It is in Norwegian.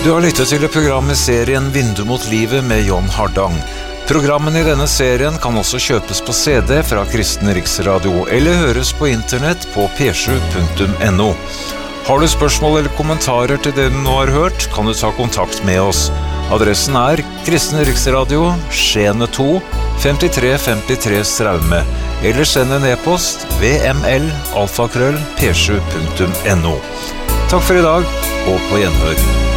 Du har lyttet til programmet serien Vindu mot livet med John Hardang. Programmene i denne serien kan også kjøpes på CD fra Kristen Riksradio eller høres på internett på p7.no. Har du spørsmål eller kommentarer til det du nå har hørt, kan du ta kontakt med oss. Adressen Kristen Riksradio, Skjene 2, 5353 Straume, eller send en e-post vml@p7.no. Takk for i dag, og på gjenhør.